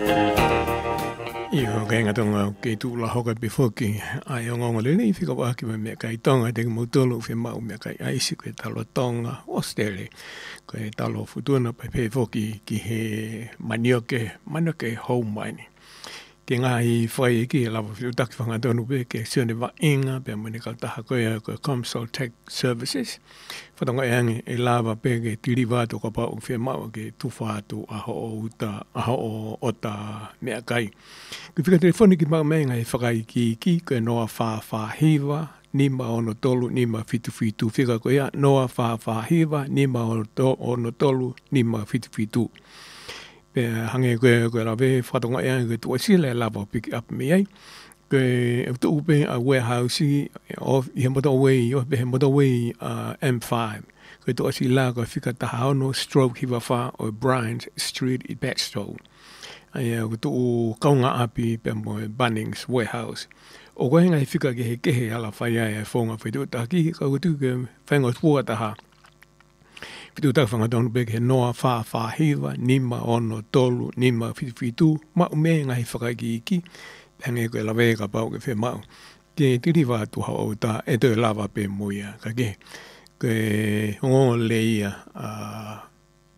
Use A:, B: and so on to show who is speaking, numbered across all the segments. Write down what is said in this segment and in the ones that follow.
A: Io kenga tonga ke tu la hoka bifoki ai onga le ni fika wa ki me kai tonga te mo tolo fe ma me kai ai si ke talo tonga ostele ko talo futuna pe pe foki ki he manioke home mine ke ngā I whai ki e lawa whiu taki whanga tonu pe ke sione wa inga pe mene ka taha koe ko Comsol Tech Services whatonga e ange e lawa pe ke tiri wātu ka pao whi mau ke tuwhātu aho o uta aho o ota mea kai ki whika telefoni ki mau menga e whakai ki koe noa whāwhiwa nima ono tolu nima fitu fitu whika koe ia noa whāwhiwa nima ono tolu nima fitu fitu pe hange koe la ve whatonga ea koe tua sile lava pick up me ai koe e tu upe a warehouse of I he motorway o he motorway M5 koe tua sila koe whika taha ono stroke hiwa wha o Bryant Street I Baxter ai koe tu kaunga api pe mo Bunnings warehouse o koe ngai whika ke he kehe ala whai ai whonga whetu taki koe tu ke whengo tua taha Pitu tak whanga tonu peke he noa whāwhiwa, nima ono tolu, nima whitu, mau me ngai whakaiki iki, hange koe lawe ka pau ke whe mau. Ke tiri wātu hao ta e toi lawa pe moia, ka ke hongo leia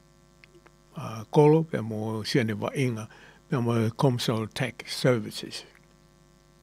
A: kolo pe mo siane wa inga, pe mo Comsol Tech Services.